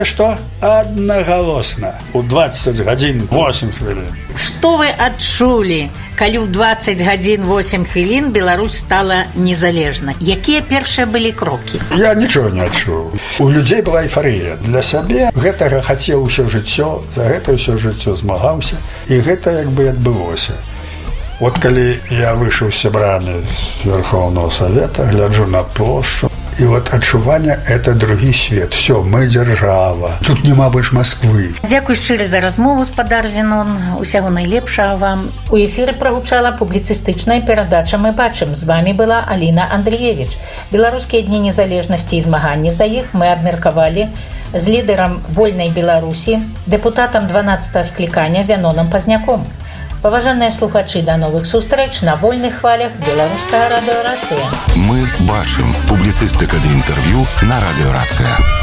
Што аднагалосна у 20 гадзін 8 хвілін. Што вы адчулі, калі ў 20 гадзін 8 хвілін Беларусь стала незалежна? Якія першыя былі крокі? Я нічога не адчуў. У людзей была эйфарыя. Для сябе гэтага хацеў усё жыццё, за гэта ўсё жыццё змагаўся, і гэта як бы адбылося. Вот калі я выйшаў з сябрамі з Верховного Совета, гляджу на плошчу, і вот адчуванне – это другі свет. Все, мы дзяржава. Тут няма больш Москвы. Дзякуй шчыра за размову, спадар Зенон. Усяго найлепшага вам. У эфіры прагучала публіцыстычная перадача «Мы бачым». З вами была Аліна Андріевіч. Беларускія дні незалежнасці і змаганні за іх мы абмеркавалі з лідарам Вольнай Беларусі, дэпутатам 12-го склікання Зеноном Пазняком. Паважаныя слухачы, да новых сустрэч на вольных хвалях Беларуская радыёрацыя. Мы бачым. Публіцыстыка ды інтэрв'ю на радыёрацыя.